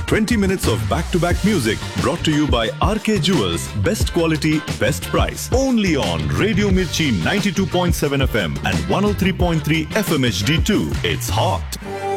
20 minutes of back-to-back music brought to you by RK Jewels. Best quality, best price. Only on Radio Mirchi 92.7 FM and 103.3 FM HD2. It's hot.